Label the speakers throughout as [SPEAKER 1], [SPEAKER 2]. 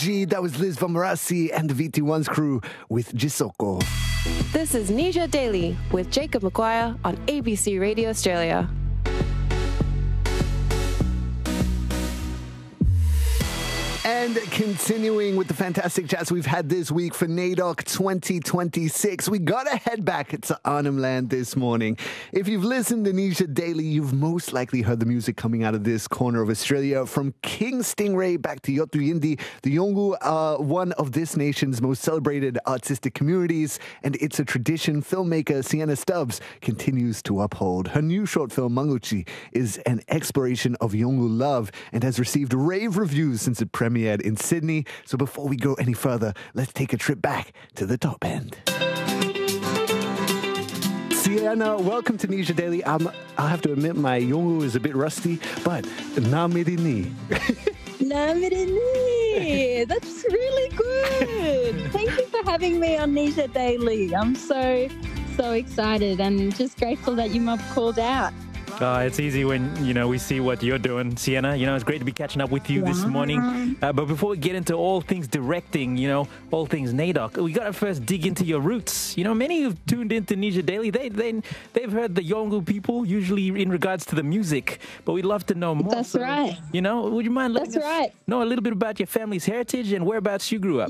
[SPEAKER 1] Gee, that was Liz Vamarasi and the VT1's crew with Jisoko.
[SPEAKER 2] This is Nisha Daily with Jacob McGuire on ABC Radio Australia.
[SPEAKER 1] And continuing with the fantastic chats we've had this week for NAIDOC 2026, we gotta head back to Arnhem Land this morning. If you've listened to Nisha Daily, you've most likely heard the music coming out of this corner of Australia. From King Stingray back to Yothu Yindi, the Yolngu are one of this nation's most celebrated artistic communities, and it's a tradition filmmaker Sienna Stubbs continues to uphold. Her new short film, Manguchi, is an exploration of Yolngu love and has received rave reviews since it premiered in Sydney. So before we go any further, let's take a trip back to the top end. Sienna, welcome to Nisha Daily. I'll have to admit my Yolngu is a bit rusty, but Namirini.
[SPEAKER 3] Namirini. That's really good. Thank you for having me on Nisha Daily. I'm so excited and just grateful that you have called out.
[SPEAKER 4] It's easy when, we see what you're doing, Sienna. It's great to be catching up with you this morning. But before we get into all things directing, all things NAIDOC, we got to first dig into your roots. Many who've tuned into Nisha Daily, they've heard the Yolngu people, usually in regards to the music. But we'd love to know more.
[SPEAKER 3] That's right.
[SPEAKER 4] Would you mind letting us know a little bit about your family's heritage and whereabouts you grew up?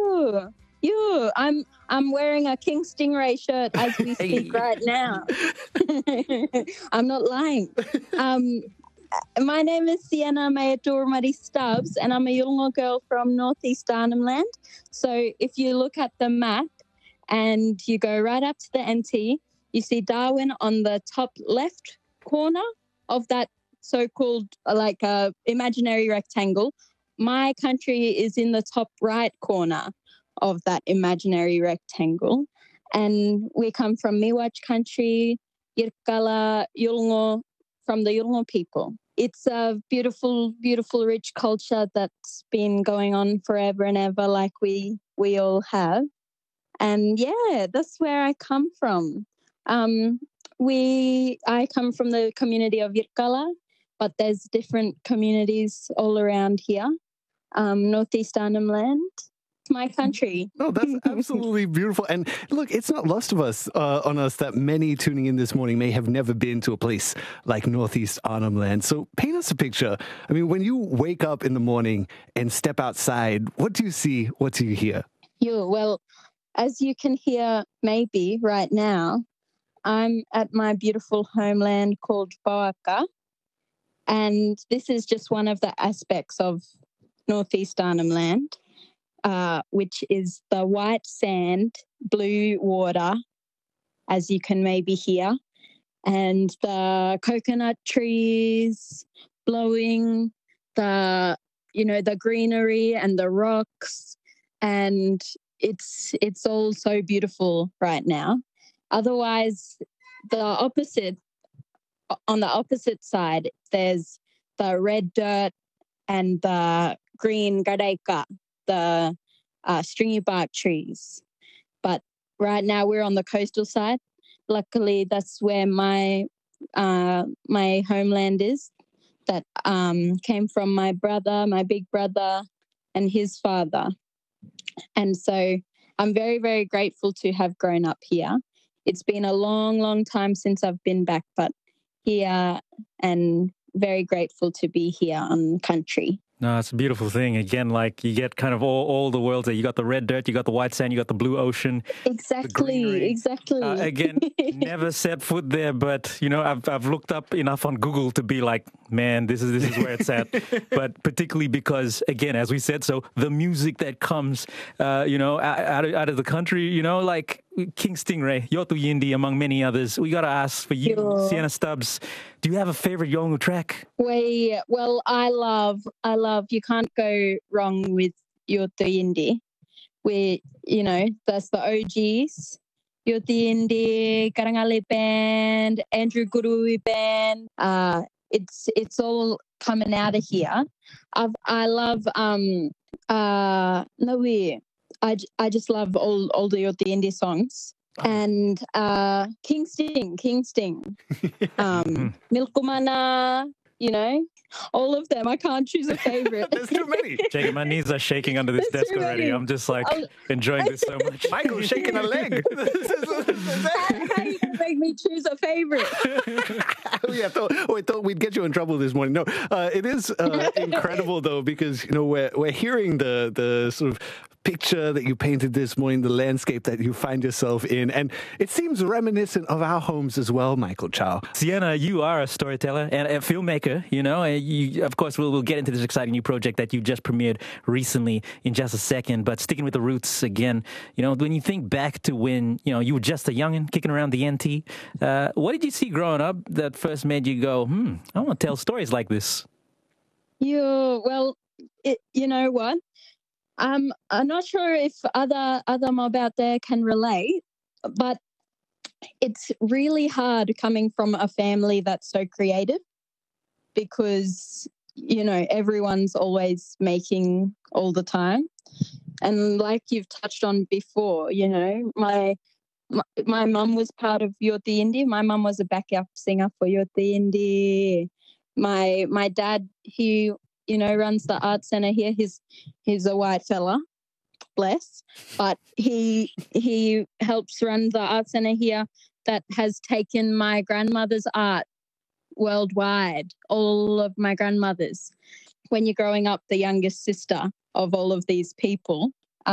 [SPEAKER 3] I'm wearing a King Stingray shirt as we speak right now. I'm not lying. My name is Sienna Mayadurmari Stubbs, and I'm a Yolngu girl from Northeast Arnhem Land. So if you look at the map and you go right up to the NT, you see Darwin on the top left corner of that so-called imaginary rectangle. My country is in the top right corner of that imaginary rectangle. And we come from Miwach country, Yirrkala, Yolngu, from the Yolngu people. It's a beautiful, beautiful, rich culture that's been going on forever and ever, like we all have. And that's where I come from. I come from the community of Yirrkala, but there's different communities all around here. Northeast Arnhem Land. My country.
[SPEAKER 1] Oh, that's absolutely beautiful. And look, it's not lost on us that many tuning in this morning may have never been to a place like Northeast Arnhem Land. So paint us a picture. I mean, when you wake up in the morning and step outside, what do you see? What do you hear?
[SPEAKER 3] Well, as you can hear maybe right now, I'm at my beautiful homeland called Boaka. And this is just one of the aspects of Northeast Arnhem Land. Which is the white sand, blue water, as you can maybe hear, and the coconut trees blowing, the greenery and the rocks, and it's all so beautiful right now. Otherwise, on the opposite side, there's the red dirt and the green garaika, the stringy bark trees. But right now we're on the coastal side. Luckily, that's where my homeland is. That came from my brother, my big brother, and his father. And so I'm very, very grateful to have grown up here. It's been a long, long time since I've been back, but here, and very grateful to be here on country.
[SPEAKER 4] No, it's a beautiful thing. Again, like you get kind of all the worlds there. You got the red dirt, you got the white sand, you got the blue ocean.
[SPEAKER 3] Exactly.
[SPEAKER 4] Again, never set foot there, but I've looked up enough on Google to be like, man, this is where it's at. But particularly because, again, as we said, so the music that comes, out of the country, like King Stingray, Yothu Yindi, among many others. We got to ask for you, Sienna Stubbs, do you have a favorite Yolngu track?
[SPEAKER 3] Well, I love, you can't go wrong with Yothu Yindi. That's the OGs. Yothu Yindi, Karangali Band, Andrew Guru Band. It's all coming out of here. I love, I just love all the Yothu songs. And King Sting, Milkumana, you know, all of them. I can't choose a favorite.
[SPEAKER 1] There's too many.
[SPEAKER 4] Jacob, my knees are shaking under this
[SPEAKER 3] There's
[SPEAKER 4] desk
[SPEAKER 3] too
[SPEAKER 4] already.
[SPEAKER 3] many.
[SPEAKER 4] I'm just like
[SPEAKER 3] Oh.
[SPEAKER 4] enjoying this so much.
[SPEAKER 1] Michael's shaking a leg.
[SPEAKER 3] How are you going to make me choose a favorite?
[SPEAKER 1] I thought we'd get you in trouble this morning. No, it is incredible though, because we're hearing the sort of picture that you painted this morning, the landscape that you find yourself in, and it seems reminiscent of our homes as well, Michael Chow.
[SPEAKER 4] Sienna, you are a storyteller and a filmmaker, and you, of course, we'll get into this exciting new project that you just premiered recently in just a second, but sticking with the roots again, when you think back to when, you were just a youngin' kicking around the NT, what did you see growing up that first made you go, I want to tell stories like this?
[SPEAKER 3] You know what? I'm not sure if other mob out there can relate, but it's really hard coming from a family that's so creative because, everyone's always making all the time. And like you've touched on before, my mum was part of Yoti Indie. My mum was a backup singer for Yoti Indie. My dad, he runs the art center here. He's a white fella, bless, but he helps run the art center here that has taken my grandmother's art worldwide, all of my grandmothers. When you're growing up the youngest sister of all of these people,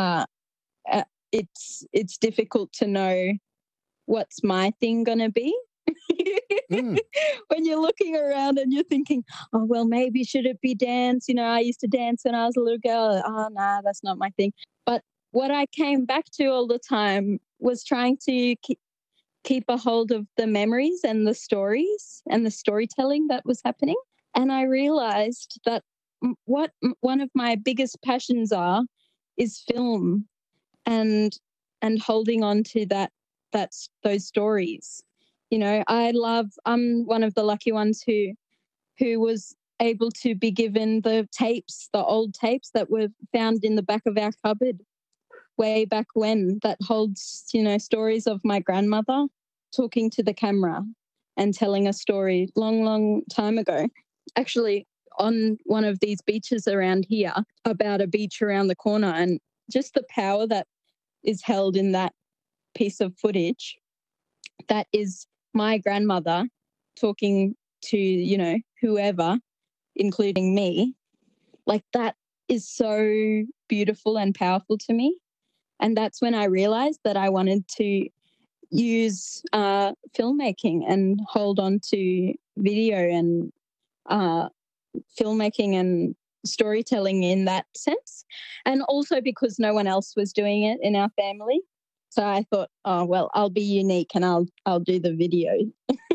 [SPEAKER 3] it's difficult to know what's my thing going to be. When you're looking around and you're thinking, oh, well, maybe should it be dance? I used to dance when I was a little girl. Oh, nah, that's not my thing. But what I came back to all the time was trying to keep a hold of the memories and the stories and the storytelling that was happening. And I realized that what one of my biggest passions is film and holding on to those stories. I'm one of the lucky ones who was able to be given the old tapes that were found in the back of our cupboard way back when, that holds, stories of my grandmother talking to the camera and telling a story long, long time ago. Actually, on one of these beaches around here, about a beach around the corner, and just the power that is held in that piece of footage, that is my grandmother talking to, whoever, including me. Like, that is so beautiful and powerful to me. And that's when I realized that I wanted to use filmmaking and hold on to video and filmmaking and storytelling in that sense. And also because no one else was doing it in our family. So I thought, oh, well, I'll be unique and I'll do the video.